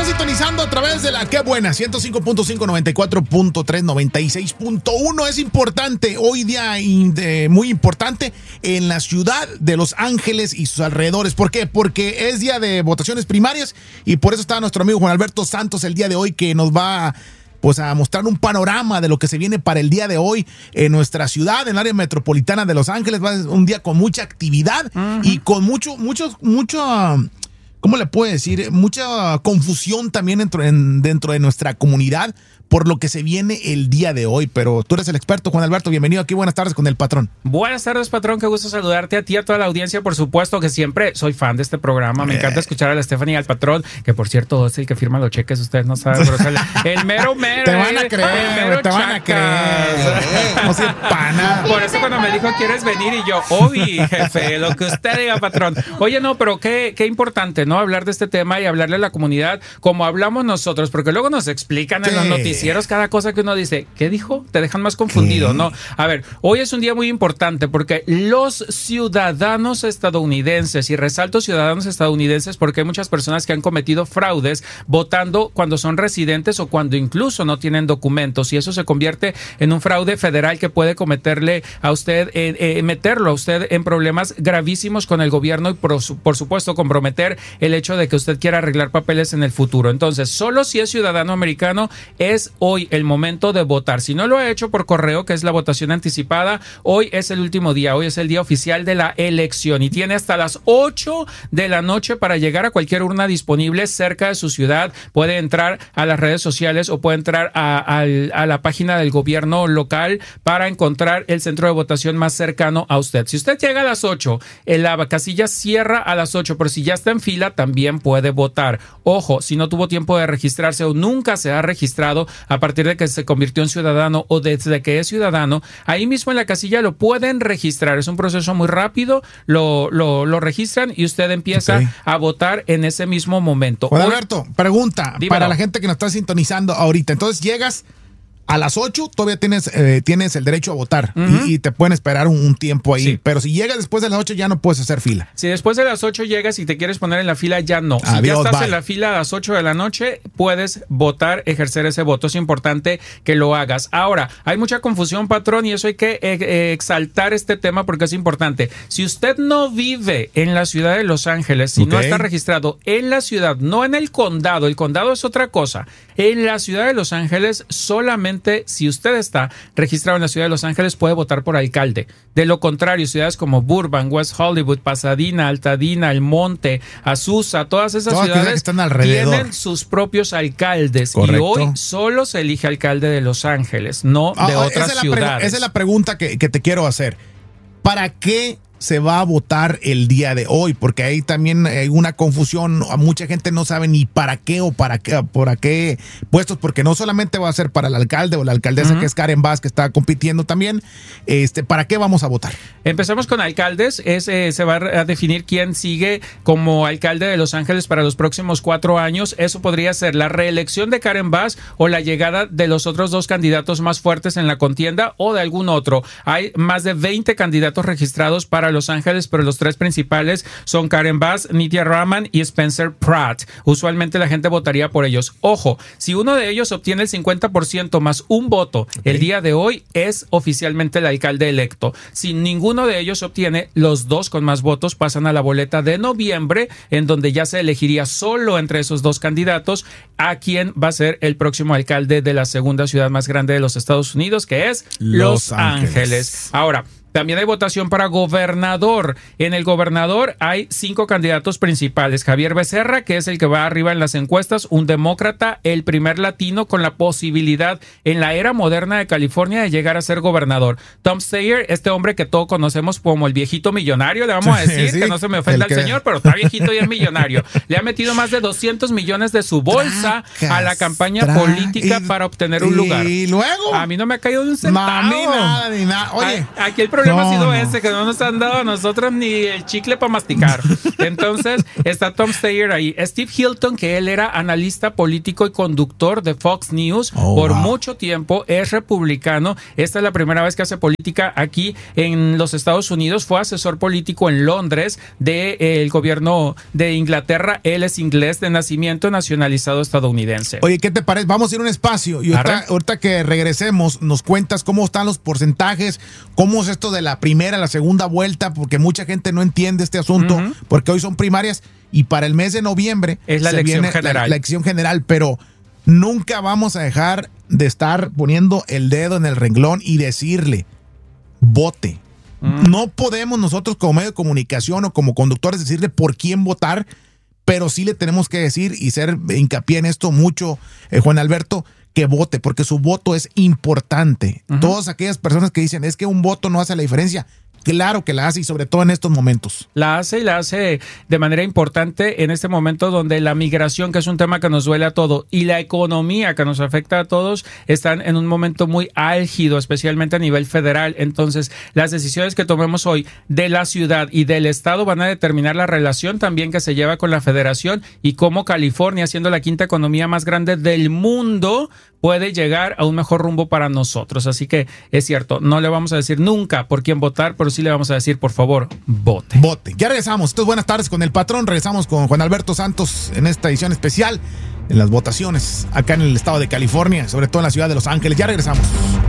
estás sintonizando a través de la Qué Buena, 105.5, 94.3, 96.1. Es importante, hoy día muy importante en la ciudad de Los Ángeles y sus alrededores. ¿Por qué? Porque es día de votaciones primarias y por eso está nuestro amigo Juan Alberto Santos el día de hoy, que nos va a mostrar un panorama de lo que se viene para el día de hoy en nuestra ciudad, en el área metropolitana de Los Ángeles. Va a ser un día con mucha actividad y con mucho, ¿cómo le puedo decir? Mucha confusión también dentro de nuestra comunidad por lo que se viene el día de hoy. Pero tú eres el experto, Juan Alberto. Bienvenido aquí. Buenas tardes con el patrón. Buenas tardes, patrón. Qué gusto saludarte a ti, a toda la audiencia. Por supuesto que siempre soy fan de este programa. Me encanta escuchar a la Stephanie y al patrón, que por cierto es el que firma los cheques. Ustedes no saben, pero el mero. Te van a creer, te van a creer. No se pana. Por eso cuando me dijo, ¿quieres venir? Y yo, obvi, jefe, lo que usted diga, patrón. Oye, no, pero qué importante, ¿no? Hablar de este tema y hablarle a la comunidad como hablamos nosotros, porque luego nos explican en los noticieros cada cosa que uno dice. ¿Qué dijo? Te dejan más confundido, ¿no? A ver, hoy es un día muy importante porque los ciudadanos estadounidenses, y resalto ciudadanos estadounidenses porque hay muchas personas que han cometido fraudes votando cuando son residentes o cuando incluso no tienen documentos, y eso se convierte en un fraude federal que puede cometerle a usted, meterlo a usted en problemas gravísimos con el gobierno y por supuesto comprometer el hecho de que usted quiera arreglar papeles en el futuro. Entonces, solo si es ciudadano americano es hoy el momento de votar. Si no lo ha hecho por correo, que es la votación anticipada, hoy es el último día. Hoy es el día oficial de la elección y tiene hasta las 8 de la noche para llegar a cualquier urna disponible cerca de su ciudad. Puede entrar a las redes sociales o puede entrar a la página del gobierno local para encontrar el centro de votación más cercano a usted. Si usted llega a las 8, la casilla cierra a las 8, pero si ya está en fila, también puede votar. Ojo, si no tuvo tiempo de registrarse o nunca se ha registrado a partir de que se convirtió en ciudadano o desde que es ciudadano, ahí mismo en la casilla lo pueden registrar. Es un proceso muy rápido, lo registran y usted empieza a votar en ese mismo momento. Juan Alberto, pregunta para la gente que nos está sintonizando ahorita. Entonces llegas a las 8, todavía tienes el derecho a votar y te pueden esperar un tiempo ahí. Sí. Pero si llegas después de las 8 ya no puedes hacer fila. Si después de las 8 llegas y te quieres poner en la fila, ya no. Si ya estás en la fila a las 8 de la noche, puedes votar, ejercer ese voto. Es importante que lo hagas. Ahora, hay mucha confusión, patrón, y eso hay que exaltar este tema porque es importante. Si usted no vive en la ciudad de Los Ángeles, si no está registrado en la ciudad, no en el condado es otra cosa. En la ciudad de Los Ángeles, solamente si usted está registrado en la ciudad de Los Ángeles puede votar por alcalde. De lo contrario, ciudades como Burbank, West Hollywood, Pasadena, Altadena, El Monte, Azusa, todas esas ciudades que están alrededor tienen sus propios alcaldes. Correcto. Y hoy solo se elige alcalde de Los Ángeles, no de otras ciudades. Esa es la pregunta que te quiero hacer. ¿Para qué se va a votar el día de hoy? Porque ahí también hay una confusión. Mucha gente no sabe ni para qué o para qué puestos, porque no solamente va a ser para el alcalde o la alcaldesa que es Karen Bass, que está compitiendo también. ¿Para qué vamos a votar? Empecemos con alcaldes. Se va a definir quién sigue como alcalde de Los Ángeles para los próximos 4 años. Eso podría ser la reelección de Karen Bass o la llegada de los otros 2 candidatos más fuertes en la contienda o de algún otro. Hay más de 20 candidatos registrados para Los Ángeles, pero los 3 principales son Karen Bass, Nithya Raman y Spencer Pratt. Usualmente la gente votaría por ellos. Ojo, si uno de ellos obtiene el 50% más un voto el día de hoy, es oficialmente el alcalde electo. Si ninguno de ellos obtiene, los 2 con más votos pasan a la boleta de noviembre, en donde ya se elegiría solo entre esos 2 candidatos a quién va a ser el próximo alcalde de la segunda ciudad más grande de los Estados Unidos, que es Los Ángeles. Ahora, también hay votación para gobernador. En el gobernador hay 5 candidatos principales. Javier Becerra, que es el que va arriba en las encuestas, un demócrata, el primer latino con la posibilidad en la era moderna de California de llegar a ser gobernador. Tom Steyer, este hombre que todos conocemos como el viejito millonario, le vamos a decir, que no se me ofenda al señor, pero está viejito y es millonario. Le ha metido más de 200 millones de su bolsa a la campaña política para obtener un lugar. Y luego, a mí no me ha caído de un centavo. Ni nada. Oye, aquí el problema ha sido ese, que no nos han dado a nosotros ni el chicle para masticar. Entonces, está Tom Steyer ahí. Steve Hilton, que él era analista político y conductor de Fox News por mucho tiempo, es republicano. Esta es la primera vez que hace política aquí en los Estados Unidos. Fue asesor político en Londres del gobierno de Inglaterra. Él es inglés de nacimiento, nacionalizado estadounidense. Oye, ¿qué te parece? Vamos a ir a un espacio y ahorita que regresemos nos cuentas cómo están los porcentajes, cómo es esto de la primera, la segunda vuelta, porque mucha gente no entiende este asunto, porque hoy son primarias y para el mes de noviembre es la elección general. La elección general, pero nunca vamos a dejar de estar poniendo el dedo en el renglón y decirle, vote. No podemos nosotros como medio de comunicación o como conductores decirle por quién votar, pero sí le tenemos que decir y hacer hincapié en esto mucho, Juan Alberto, que vote, porque su voto es importante. Todas aquellas personas que dicen, es que un voto no hace la diferencia. Claro que la hace, y sobre todo en estos momentos. La hace y la hace de manera importante en este momento donde la migración, que es un tema que nos duele a todos, y la economía que nos afecta a todos, están en un momento muy álgido, especialmente a nivel federal. Entonces, las decisiones que tomemos hoy de la ciudad y del estado van a determinar la relación también que se lleva con la federación y cómo California, siendo la quinta economía más grande del mundo, puede llegar a un mejor rumbo para nosotros. Así que es cierto, no le vamos a decir nunca por quién votar, pero sí le vamos a decir, por favor, vote. Vote. Ya regresamos. Esto es Buenas Tardes con el Patrón. Regresamos con Juan Alberto Santos en esta edición especial en las votaciones acá en el estado de California, sobre todo en la ciudad de Los Ángeles. Ya regresamos.